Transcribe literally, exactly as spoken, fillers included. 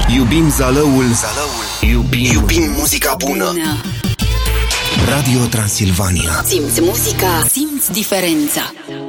Iubim Zalăul, Zalăul. Iubim. Iubim muzica bună. Radio Transilvania. Simți muzica, simți diferența.